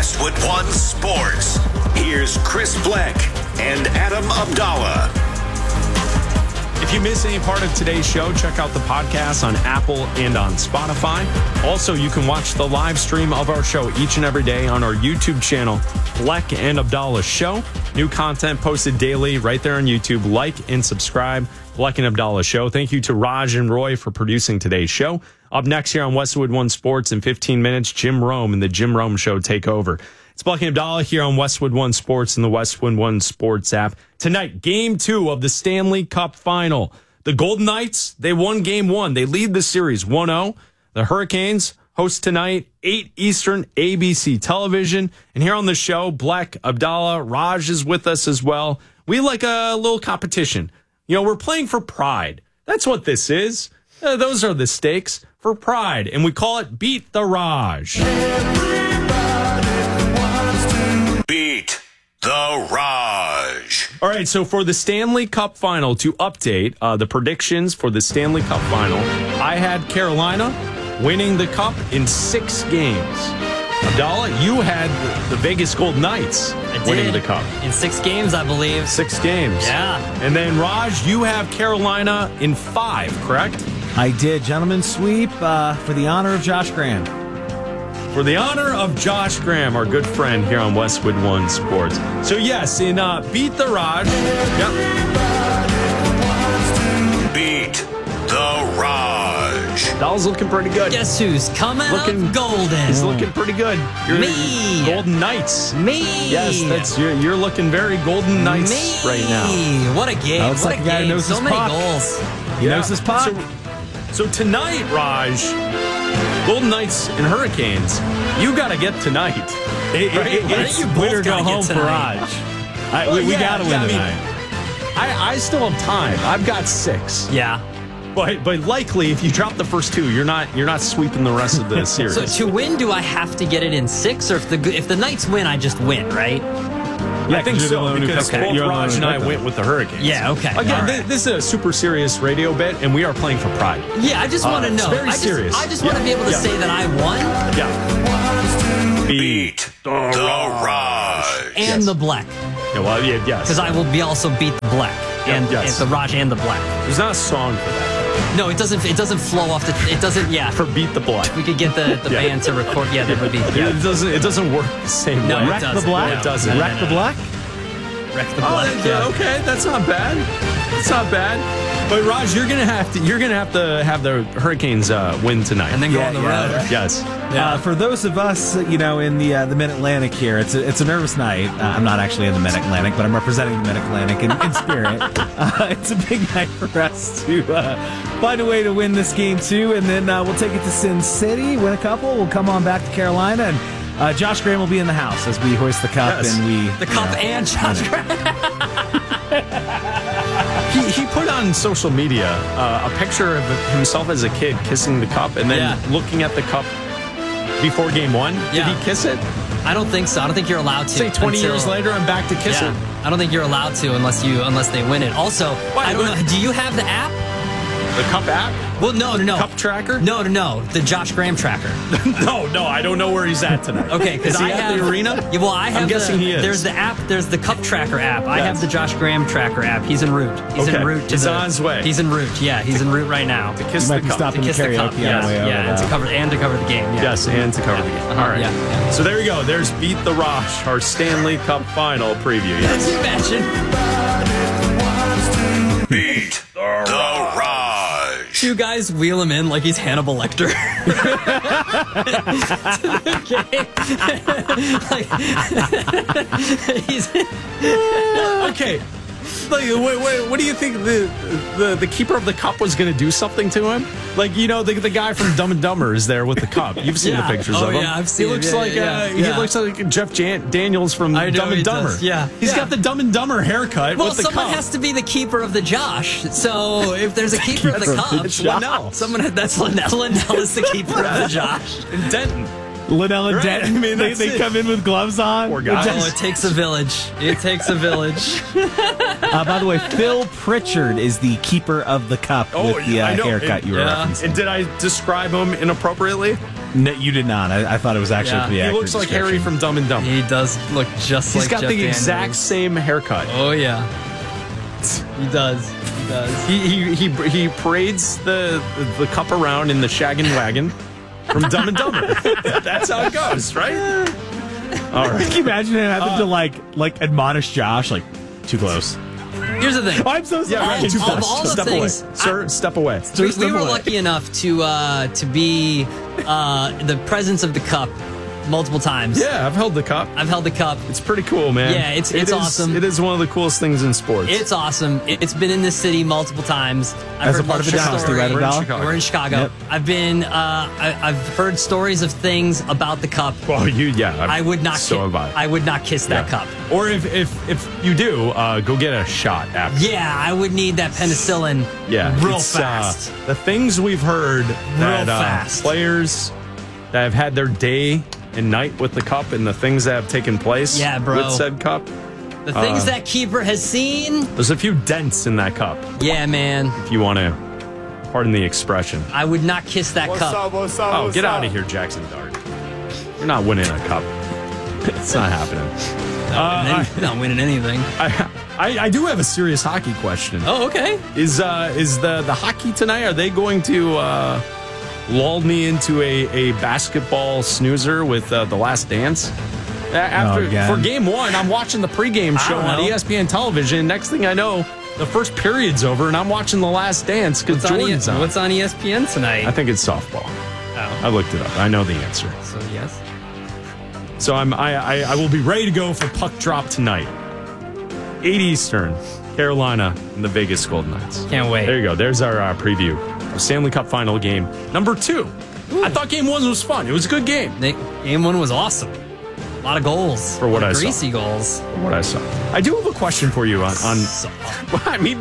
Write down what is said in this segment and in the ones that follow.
Westwood One Sports. Here's Chris Black and Adam Abdallah. If you miss any part of today's show, check out the podcast on Apple and on Spotify. Also, you can watch the live stream of our show each and every day on our YouTube channel, Black and Abdallah Show. New content posted daily right there on YouTube. Like and subscribe, Black and Abdallah Show. Thank you to Raj and Roy for producing today's show. Up next here on Westwood One Sports in 15 minutes, Jim Rome and the Jim Rome Show take over. It's Black and Abdallah here on Westwood One Sports and the Westwood One Sports app. Tonight, Game 2 of the Stanley Cup Final. The Golden Knights, they won Game 1. They lead the series 1-0. The Hurricanes host tonight, 8 Eastern, ABC Television. And here on the show, Black, Abdallah, Raj is with us as well. We like a little competition. You know, we're playing for pride. That's what this is. Those are the stakes for pride. And we call it Beat the Raj. Beat the Raj. All right, so for the Stanley Cup Final, to update the predictions for the Stanley Cup Final, I had Carolina winning the cup in 6 games. Abdallah, you had the Vegas Golden Knights winning the cup. In 6 games, I believe. 6 games. Yeah. And then, Raj, you have Carolina in 5, correct? I did. Gentlemen's sweep for the honor of Josh Graham. For the honor of Josh Graham, our good friend here on Westwood One Sports. So, yes, in Beat the Raj. Yep. Beat the Raj. Abdallah's looking pretty good. Guess who's coming up golden? He's looking pretty good. Me. Golden Knights. Me. Yes, that's you're looking very Golden Knights right now. What a game. Looks What like a a guy game. knows So his many puck. goals. He knows his puck. So tonight, Raj, Golden Knights and Hurricanes, you got to get tonight. It's you both win or go gotta get home for tonight. Raj. We got to win I mean, tonight. I still have time. I've got 6. Yeah. But likely, if you drop the first 2, you're not sweeping the rest of the series. So to win, do I have to get it in 6, or if the Knights win, I just win, right? I think so, because both Raj and I went with the Hurricanes. Yeah, okay. Again, All right. this is a super serious radio bit, and we are playing for pride. Yeah, I just want to know. It's very serious. I just want to be able to say that I won. Yeah. Beat the Raj. And the Black. Yeah, well, yes. Because I will be also beat the Black. And yes. the Raj and the Black. There's not a song for that. No, it doesn't flow off it doesn't, yeah. For Beat the Black. We could get the band to record, yeah, that would be, yeah. It doesn't work the same No, way. it Wreck the doesn't. Black? No, It doesn't. Wreck the Black? Wreck the Black, yeah. Okay, that's not bad. That's not bad. But Raj, you're gonna have to have the Hurricanes win tonight. And then go on the road. Yes. For those of us, in the Mid-Atlantic here, it's a nervous night. I'm not actually in the Mid-Atlantic, but I'm representing the Mid-Atlantic in spirit. It's a big night for us to find a way to win this game, too, and then we'll take it to Sin City, win a couple. We'll come on back to Carolina, and Josh Graham will be in the house as we hoist the cup. Yes. And The cup and Josh Graham. He put on social media a picture of himself as a kid kissing the cup and then looking at the cup before Game 1. Did Yeah. he kiss it? I don't think so. I don't think you're allowed to. Say 20 until- years later, I'm back to kiss it. I don't think you're allowed to unless they win it. Also, I don't know. Do you have the app? The cup app? Well, no. Cup tracker? No. The Josh Graham tracker. No, I don't know where he's at tonight. Okay, because Is he I at have the arena? Yeah, well, I have. I'm guessing he is. There's the app. There's the Cup Tracker app. I have the Josh Graham Tracker app. He's en route. He's en route. He's on his way. He's en route. Yeah, he's en route right now. To kiss might the be cup. stopping To kiss the cup. karaoke on the way over. And to cover the game. Yeah. Yes, and to cover the game. All right. Yeah. So there you go. There's Beat the Raj, our Stanley Cup Final preview. Yes. Can you imagine? Beat the Raj. Two guys wheel him in like he's Hannibal Lecter. Okay. Like, what do you think the keeper of the cup was going to do something to him? Like, the guy from Dumb and Dumber is there with the cup. You've seen the pictures of him. Yeah, I've seen He looks him. like he looks like Jeff Daniels from I know Dumb he and Dumber. does, yeah. He's Yeah. got the Dumb and Dumber haircut Well, with the someone cup. has to be the keeper of the Josh. So if there's a keeper of the cup, It's Linnell. that's Linnell. Linnell is the keeper of the Josh. And Denton. Linnell and Right. Denton, I mean, they that's it. come in with gloves on. Poor guys. Oh, it takes a village. It takes a village. By the way, Phil Pritchard is the keeper of the cup with the I know. haircut you were Yeah. referencing. And did I describe him inappropriately? No, you did not. I thought it was actually Yeah. pretty He accurate. He looks like Harry description. from Dumb and Dumber. He does look just He's like got Jeff the Daniels. exact same haircut. Oh yeah, he does. He does. He parades the cup around in the shaggin' wagon from Dumb and Dumber. That's how it goes, right? All right. Can you imagine him having to like admonish Josh like too close? Here's the thing. Oh, I'm so sorry. Yeah, right. Too Of close. all the Step things- away, sir. Step away. We were lucky enough to be the presence of the cup multiple times. Yeah, I've held the cup. I've held the cup. It's pretty cool, man. Yeah, it's It is- awesome. It is one of the coolest things in sports. It's awesome. It's been in this city multiple times. I've As a heard part of the multiple dynasty, stories. right, We're in Abdallah? Chicago. We're in Chicago. Yep. I've been. I've heard stories of things about the cup. well, I would not. So have I. I would not kiss that Yeah. cup. Or if you do, go get a shot after. Yeah, I would need that penicillin. Yeah, real it's, fast. The things we've heard that fast. players that have had their day and night with the cup and the things that have taken place Yeah, bro. with said cup. The things that keeper has seen. There's a few dents in that cup, Yeah, man. if you want to pardon the expression. I would not kiss that cup. Oh, get out of here, Jackson Dart. You're not winning a cup. It's not happening. Not winning anything. I do have a serious hockey question. Oh, okay. Is the hockey tonight? Are they going to lull me into a basketball snoozer with the Last Dance? After God. for game one, I'm watching the pregame show don't on know. ESPN television. Next thing I know, the first period's over, and I'm watching the Last Dance because Jordan's on. What's on ESPN tonight? I think it's softball. Oh, I looked it up. I know the answer. so yes. So I will be ready to go for puck drop tonight. 8 Eastern, Carolina and the Vegas Golden Knights. Can't wait. There you go. There's our preview of Stanley Cup final game number 2. I thought game 1 was fun. It was a good game. Game one was awesome. A lot of goals. For what I saw. Greasy goals. From what I saw. I do have a question for you on So- I mean,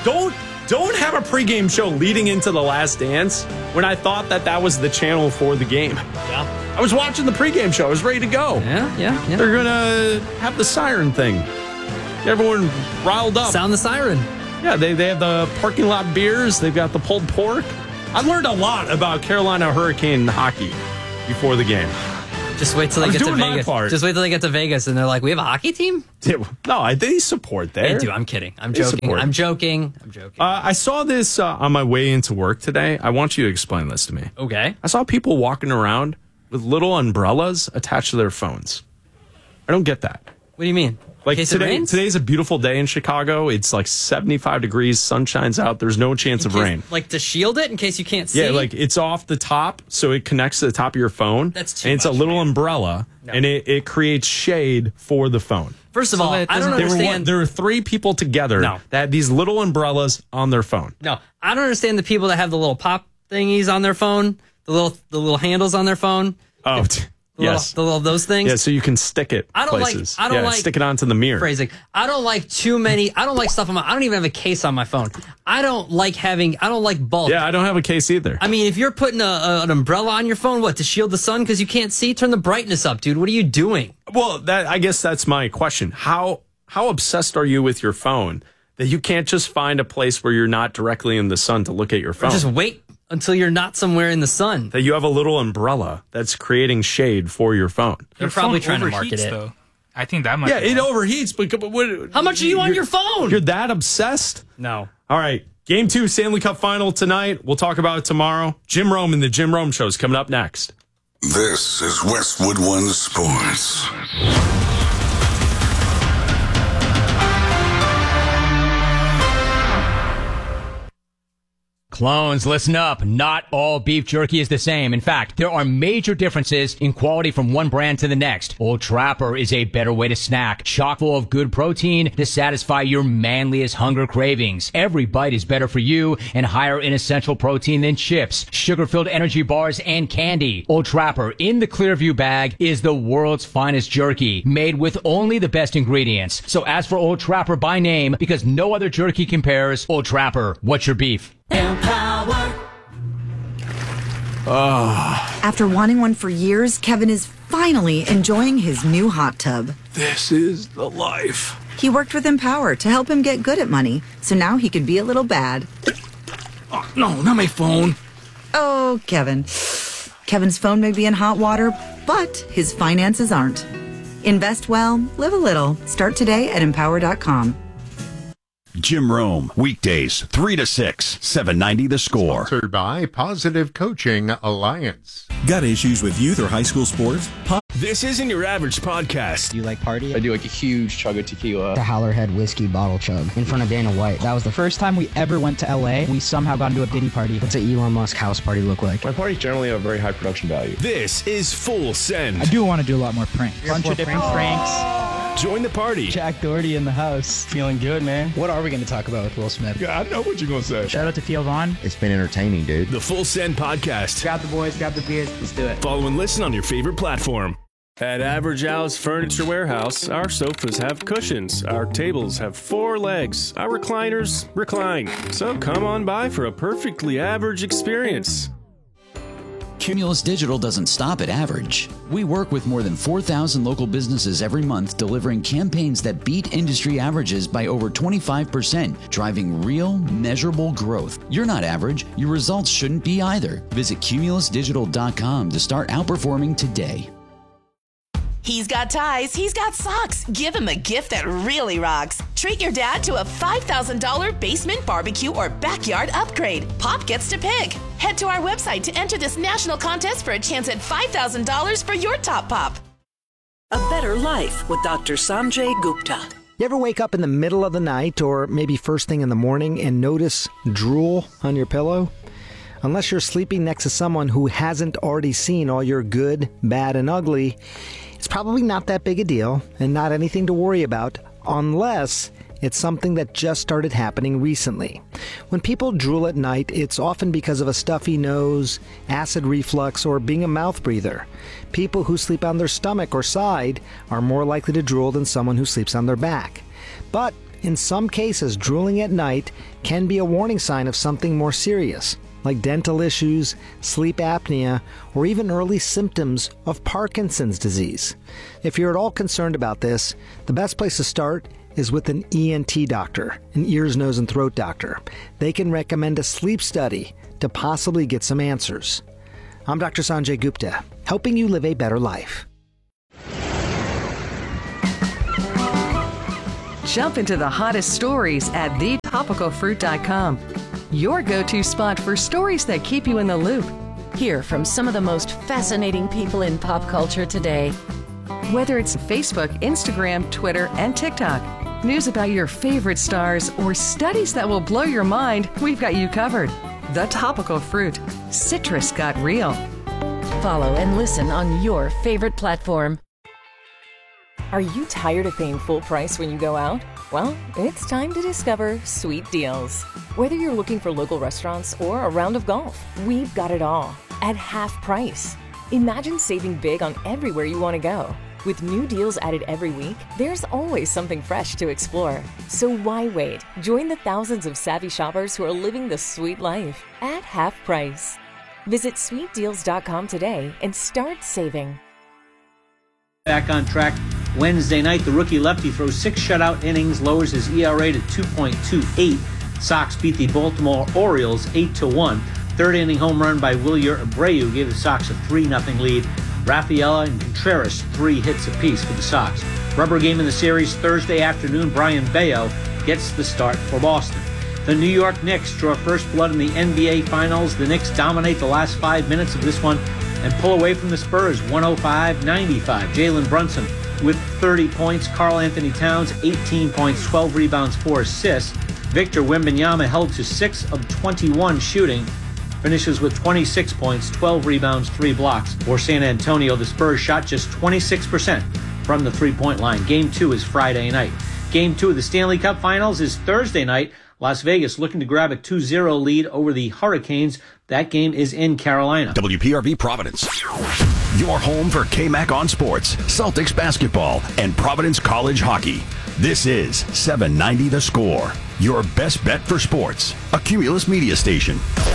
don't have a pregame show leading into the Last Dance when I thought that was the channel for the game. yeah. I was watching the pregame show. I was ready to go. Yeah. They're going to have the siren thing. Get everyone riled up. Sound the siren. Yeah, they have the parking lot beers. They've got the pulled pork. I learned a lot about Carolina Hurricane hockey before the game. Just wait till I they was get to doing my Vegas. part. Just wait till they get to Vegas and they're like, we have a hockey team? No, they support there. They do. I'm kidding. I'm They joking. support. I'm joking. I saw this on my way into work today. I want you to explain this to me. Okay. I saw people walking around with little umbrellas attached to their phones. I don't get that. What do you mean? Like In case it rains? today's a beautiful day in Chicago. It's like 75 degrees, sun shines out. There's no chance In of case- rain. Like to shield it in case you can't see? Yeah, like it's off the top, so it connects to the top of your phone. That's too And it's much, a little man. umbrella, and it creates shade for the phone. First of all, I don't There understand. were 3 people together No. that had these little umbrellas on their phone. No, I don't understand the people that have the little pop thingies on their phone, the little handles on their phone. Oh, yes. The little those things. Yeah, so you can stick it I don't places. like- I don't yeah, like- stick it onto the mirror. Phrasing. I don't like too many. I don't like stuff on my. I don't even have a case on my phone. I don't like bulk. Yeah, I don't have a case either. I mean, if you're putting an umbrella on your phone, what, to shield the sun because you can't see? Turn the brightness up, dude. What are you doing? Well, I guess that's my question. How obsessed are you with your phone that you can't just find a place where you're not directly in the sun to look at your phone? Just wait until you're not somewhere in the sun. That you have a little umbrella that's creating shade for your phone. They're Your probably phone trying to market overheats, it. Though. I think that might. Yeah, be it why. overheats, but what? How much are you on your phone? You're that obsessed? No. All right. Game 2 Stanley Cup final tonight. We'll talk about it tomorrow. Jim Rome and the Jim Rome Show is coming up next. This is Westwood One Sports. Clones, listen up. Not all beef jerky is the same. In fact, there are major differences in quality from one brand to the next. Old Trapper is a better way to snack, chock full of good protein to satisfy your manliest hunger cravings. Every bite is better for you and higher in essential protein than chips, sugar-filled energy bars, and candy. Old Trapper in the Clearview bag is the world's finest jerky, made with only the best ingredients. So ask for Old Trapper by name because no other jerky compares. Old Trapper, what's your beef? After wanting one for years, Kevin is finally enjoying his new hot tub. This is the life. He worked with Empower to help him get good at money, so now he can be a little bad. No, not my phone. Oh, Kevin. Kevin's phone may be in hot water, but his finances aren't. Invest well, live a little. Start today at Empower.com. Jim Rome, weekdays 3 to 6, 790 The Score. Sponsored by Positive Coaching Alliance. Got issues with youth or high school sports? This isn't your average podcast. Do you like party? I do like a huge chug of tequila. The Howlerhead whiskey bottle chug in front of Dana White. That was the first time we ever went to LA. We somehow got into a Diddy party. What's an Elon Musk house party look like? My parties generally have very high production value. This is Full Send. I do want to do a lot more pranks. Bunch of different pranks. Join the party. Jack Doherty in the house. Feeling good, man. What are we going to talk about with Will Smith? Yeah, I know what you're going to say. Shout out to Theo Vaughn. It's been entertaining, dude. The Full Send Podcast. Grab the boys, grab the beers. Let's do it. Follow and listen on your favorite platform. At Average Al's Furniture Warehouse, our sofas have cushions, our tables have 4 legs, our recliners recline. So come on by for a perfectly average experience. Cumulus Digital doesn't stop at average. We work with more than 4,000 local businesses every month, delivering campaigns that beat industry averages by over 25%, driving real, measurable growth. You're not average. Your results shouldn't be either. Visit cumulusdigital.com to start outperforming today. He's got ties, he's got socks. Give him a gift that really rocks. Treat your dad to a $5,000 basement barbecue or backyard upgrade. Pop gets to pick. Head to our website to enter this national contest for a chance at $5,000 for your top pop. A Better Life with Dr. Sanjay Gupta. You ever wake up in the middle of the night or maybe first thing in the morning and notice drool on your pillow? Unless you're sleeping next to someone who hasn't already seen all your good, bad, and ugly, it's probably not that big a deal and not anything to worry about unless it's something that just started happening recently. When people drool at night, it's often because of a stuffy nose, acid reflux, or being a mouth breather. People who sleep on their stomach or side are more likely to drool than someone who sleeps on their back. But in some cases, drooling at night can be a warning sign of something more serious, like dental issues, sleep apnea, or even early symptoms of Parkinson's disease. If you're at all concerned about this, the best place to start is with an ENT doctor, an ears, nose, and throat doctor. They can recommend a sleep study to possibly get some answers. I'm Dr. Sanjay Gupta, helping you live a better life. Jump into the hottest stories at thetopicalfruit.com. Your go-to spot for stories that keep you in the loop. Hear from some of the most fascinating people in pop culture today. Whether it's Facebook, Instagram, Twitter, and TikTok, news about your favorite stars, or studies that will blow your mind, we've got you covered. The Topical Fruit. Citrus got real. Follow and listen on your favorite platform. Are you tired of paying full price when you go out? Well, it's time to discover Sweet Deals. Whether you're looking for local restaurants or a round of golf, we've got it all at half price. Imagine saving big on everywhere you want to go. With new deals added every week, there's always something fresh to explore. So why wait? Join the thousands of savvy shoppers who are living the sweet life at half price. Visit sweetdeals.com today and start saving. Back on track Wednesday night, the rookie lefty throws 6 shutout innings, lowers his ERA to 2.28. Sox beat the Baltimore Orioles 8-1. Third inning home run by Wilyer Abreu gave the Sox a 3-0 lead. Rafaela and Contreras 3 hits apiece for the Sox. Rubber game in the series Thursday afternoon. Brian Bayo gets the start for Boston. The New York Knicks draw first blood in the NBA Finals. The Knicks dominate the last 5 minutes of this one and pull away from the Spurs 105-95. Jalen Brunson with 30 points. Karl Anthony Towns 18 points, 12 rebounds, 4 assists. Victor Wembanyama held to 6 of 21 shooting. Finishes with 26 points, 12 rebounds, 3 blocks. For San Antonio, the Spurs shot just 26% from the three-point line. Game 2 is Friday night. Game 2 of the Stanley Cup Finals is Thursday night. Las Vegas looking to grab a 2-0 lead over the Hurricanes. That game is in Carolina. WPRV Providence. Your home for KMAC on sports, Celtics basketball, and Providence College hockey. This is 790 The Score. Your best bet for sports. A Cumulus media station.